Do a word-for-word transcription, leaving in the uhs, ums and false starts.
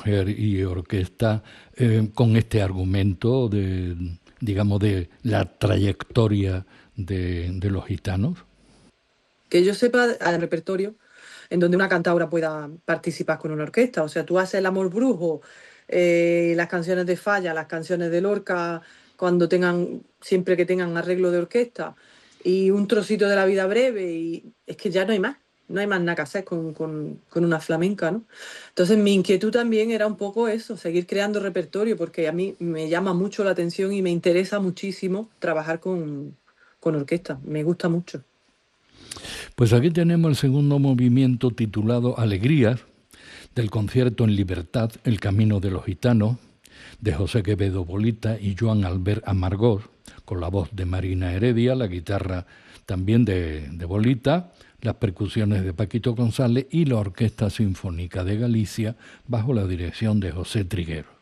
mujer y orquesta, eh, con este argumento de, digamos, de la trayectoria de, de los gitanos? Que yo sepa, al repertorio en donde una cantadora pueda participar con una orquesta. O sea, tú haces El Amor Brujo, eh, las canciones de Falla, las canciones de Lorca, cuando tengan, siempre que tengan arreglo de orquesta, y un trocito de La Vida Breve, y es que ya no hay más. No hay más nada que hacer con, con, con una flamenca, ¿no? Entonces mi inquietud también era un poco eso, seguir creando repertorio, porque a mí me llama mucho la atención y me interesa muchísimo trabajar con, con orquesta. Me gusta mucho. Pues aquí tenemos el segundo movimiento titulado Alegrías, del concierto en Libertad, El Camino de los Gitanos, de José Quevedo Bolita y Joan Albert Amargós, con la voz de Marina Heredia, la guitarra también de, de Bolita, las percusiones de Paquito González y la Orquesta Sinfónica de Galicia, bajo la dirección de José Triguero.